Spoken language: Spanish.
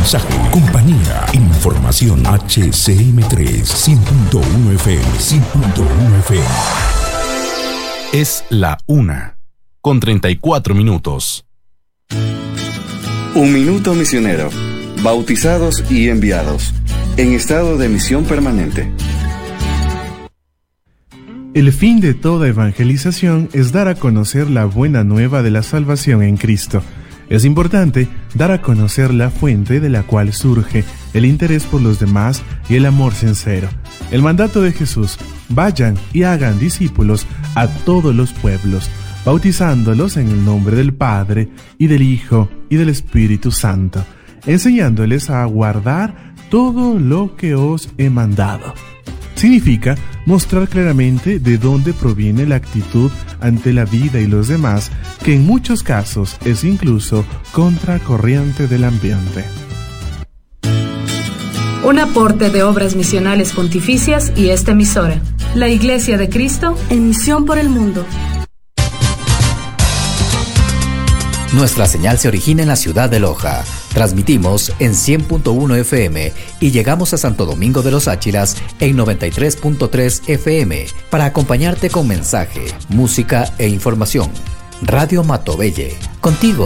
mensaje, compañía, información. HCM3 100.1 FM, 100.1 FM. Es la 1:34. Un minuto misionero. Bautizados y enviados. En estado de misión permanente. El fin de toda evangelización es dar a conocer la buena nueva de la salvación en Cristo. Es importante dar a conocer la fuente de la cual surge el interés por los demás y el amor sincero. El mandato de Jesús: vayan y hagan discípulos a todos los pueblos, bautizándolos en el nombre del Padre, y del Hijo, y del Espíritu Santo, enseñándoles a guardar todo lo que os he mandado. Significa mostrar claramente de dónde proviene la actitud ante la vida y los demás, que en muchos casos es incluso contracorriente del ambiente. Un aporte de Obras Misionales Pontificias y esta emisora, la Iglesia de Cristo en misión por el mundo. Nuestra señal se origina en la ciudad de Loja. Transmitimos en 100.1 FM y llegamos a Santo Domingo de los Áchilas en 93.3 FM para acompañarte con mensaje, música e información. Radio Matobelle, contigo